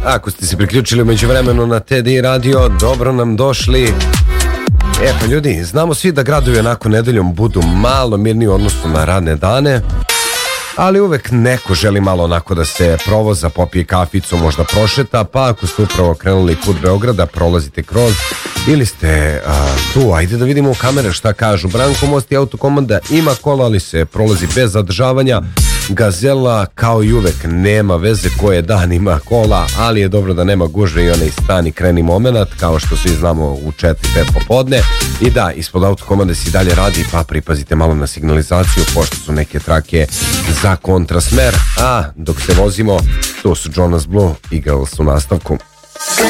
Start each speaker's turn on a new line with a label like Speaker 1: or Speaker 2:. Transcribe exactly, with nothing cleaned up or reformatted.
Speaker 1: Ako ste se priključili umeđu vremenu na T D radio, dobro nam došli. E pa ljudi, znamo svi da gradovi onako nedeljom budu malo mirniji u odnosu na radne dane, ali uvek neko želi malo onako da se provoza, popije kaficu, možda prošeta, pa ako ste upravo krenuli put Beograda, prolazite kroz ili ste a, tu, ajde da vidimo u kamere šta kažu. Branko Most i Autokomanda ima kola, ali se prolazi bez zadržavanja. Gazela kao i uvek nema veze koje dan ima kola, ali je dobro da nema gužve i onaj stani kreni moment, kao što svi znamo u četiri pet popodne. I da, ispod Autokomande se i dalje radi, pa pripazite malo na signalizaciju, pošto su neke trake za kontrasmer, a dok se vozimo, tu su Jonas Blue, igrali su u nastavku.